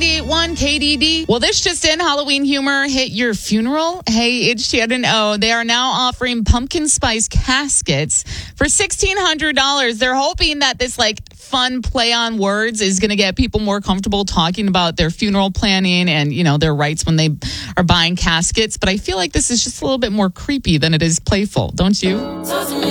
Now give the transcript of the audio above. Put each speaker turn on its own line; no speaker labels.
98.1 KDD. Well, this just in, Halloween humor hit your funeral. Hey, it's Shannon O. They are now offering pumpkin spice caskets for $1,600. They're hoping that this fun play on words is going to get people more comfortable talking about their funeral planning and, their rights when they are buying caskets. But I feel like this is just a little bit more creepy than it is playful, don't you?